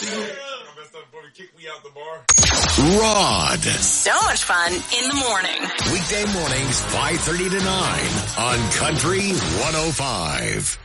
I messed up before he kicked me out the bar. Rod. So much fun in the morning. Weekday mornings, 5:30 to 9 on Country 105.